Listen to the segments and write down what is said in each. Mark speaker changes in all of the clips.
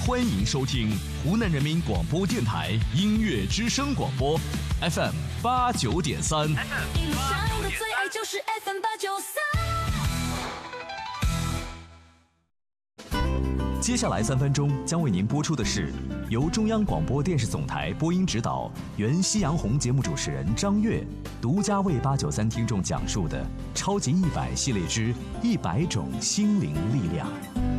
Speaker 1: 欢迎收听湖南人民广播电台音乐之声广播 FM 89.3。
Speaker 2: 一路上的最爱就是 FM 893。
Speaker 1: 接下来3分钟将为您播出的是由中央广播电视总台播音指导、原夕阳红节目主持人张悦独家为893听众讲述的超级100系列之100种心灵力量。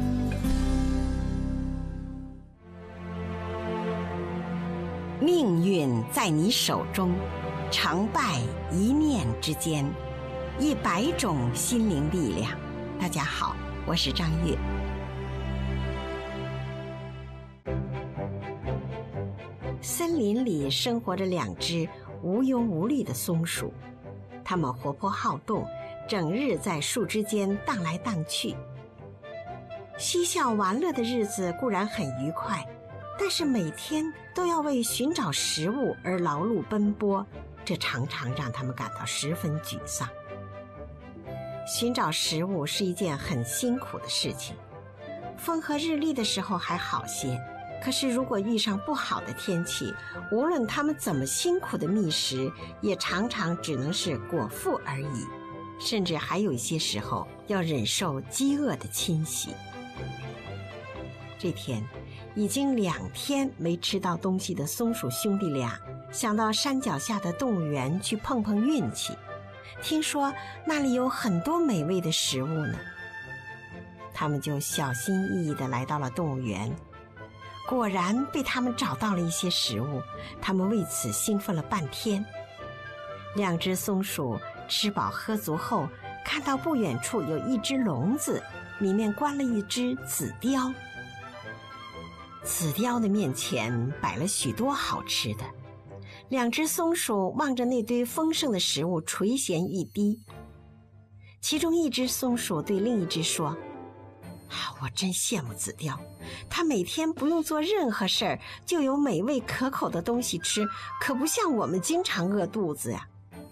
Speaker 3: 命运在你手中，成败一念之间，100种心灵力量。大家好，我是张悦。森林里生活着2只无忧无虑的松鼠，它们活泼好动，整日在树枝间荡来荡去。嬉笑玩乐的日子固然很愉快，但是每天都要为寻找食物而劳碌奔波，这常常让他们感到十分沮丧。寻找食物是一件很辛苦的事情，风和日丽的时候还好些，可是如果遇上不好的天气，无论他们怎么辛苦的觅食，也常常只能是果腹而已，甚至还有一些时候要忍受饥饿的侵袭。这天已经2天没吃到东西的松鼠兄弟俩想到山脚下的动物园去碰碰运气，听说那里有很多美味的食物呢。他们就小心翼翼地来到了动物园，果然被他们找到了一些食物，他们为此兴奋了半天。2只松鼠吃饱喝足后，看到不远处有一只笼子，里面关了一只紫貂。紫貂的面前摆了许多好吃的，2只松鼠望着那堆丰盛的食物垂涎欲滴。其中一只松鼠对另一只说：我真羡慕紫貂，它每天不用做任何事儿，就有美味可口的东西吃，可不像我们经常饿肚子呀。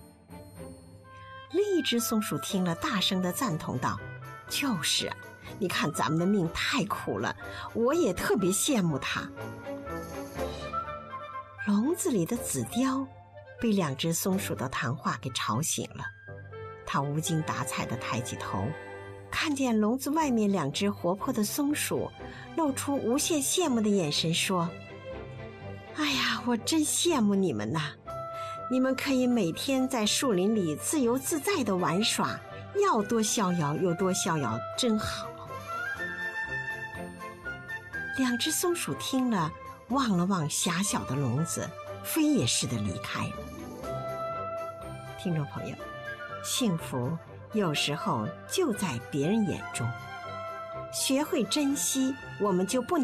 Speaker 3: 另一只松鼠听了大声地赞同道：就是啊，你看咱们的命太苦了，我也特别羡慕它。笼子里的紫貂被2只松鼠的谈话给吵醒了，它无精打采地抬起头，看见笼子外面2只活泼的松鼠，露出无限羡慕的眼神说：哎呀，我真羡慕你们呐！你们可以每天在树林里自由自在地玩耍，要多逍遥有多逍遥，真好。2只松鼠听了，望了望狭小的笼子，飞也似的离开了。听众朋友，幸福有时候就在别人眼中，学会珍惜，我们就不能